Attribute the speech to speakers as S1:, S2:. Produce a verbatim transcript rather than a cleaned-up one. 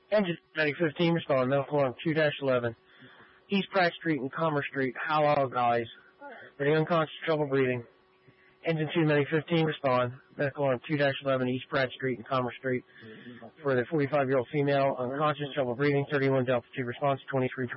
S1: Engine ninety fifteen, respond. Medical alarm two dash eleven. East Pratt Street and Commerce Street. Hello, guys. Ready unconscious, trouble breathing. Engine two ninety fifteen, respond. Medical alarm two dash eleven, East Pratt Street and Commerce Street. For the forty-five-year-old female, unconscious, trouble breathing. thirty-one Delta two response, twenty-three twenty.